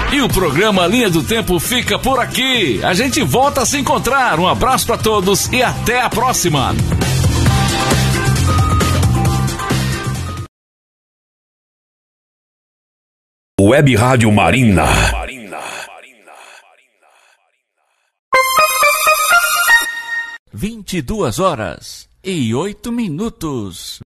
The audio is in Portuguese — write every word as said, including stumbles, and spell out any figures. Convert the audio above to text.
E o programa Linha do Tempo fica por aqui. A gente volta a se encontrar. Um abraço para todos e até a próxima. Web Rádio Marina. vinte e duas horas e oito minutos.